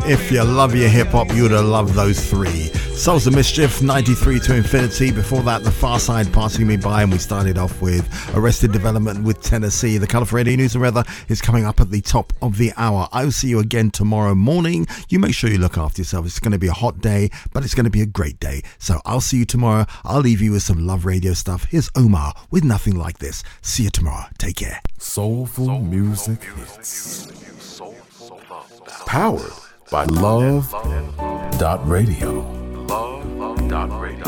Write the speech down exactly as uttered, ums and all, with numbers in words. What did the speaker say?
If you love your hip-hop, you would have loved those three. Souls of Mischief, ninety-three to Infinity. Before that, The Far Side, Passing Me By. And we started off with Arrested Development with Tennessee. The Colourful Radio News and Weather is coming up at the top of the hour. I will see you again tomorrow morning. You make sure you look after yourself. It's going to be a hot day, but it's going to be a great day. So I'll see you tomorrow. I'll leave you with some Love Radio stuff. Here's Omar with Nothing Like This. See you tomorrow. Take care. Soulful, Soulful music, music hits. Powered by Love dot Radio. Love dot Radio.